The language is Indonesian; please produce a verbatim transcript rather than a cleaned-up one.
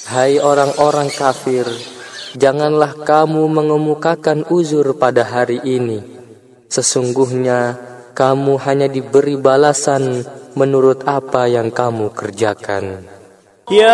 Hai orang-orang kafir, janganlah kamu mengemukakan uzur pada hari ini. Sesungguhnya kamu hanya diberi balasan menurut apa yang kamu kerjakan. Ya